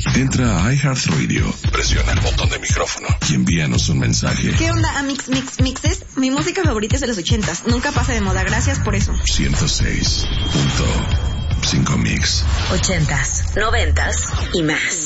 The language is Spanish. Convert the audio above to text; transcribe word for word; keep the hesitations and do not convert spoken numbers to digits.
Entra a iHeartRadio, presiona el botón de micrófono y envíanos un mensaje. ¿Qué onda, Amix Mix Mixes? Mi música favorita es de los ochentas. Nunca pasa de moda. Gracias por eso. ciento seis punto cinco Mix. Ochentas, noventas y más.